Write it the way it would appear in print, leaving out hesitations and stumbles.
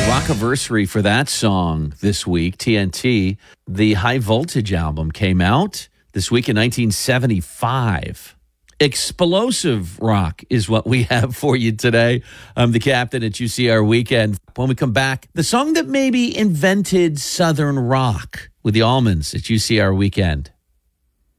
Rockiversary for that song this week, TNT. The High Voltage album came out this week in 1975. Explosive rock is what we have for you today. I'm the captain at UCR Weekend. When we come back, the song that maybe invented Southern rock with the Almonds at UCR Weekend.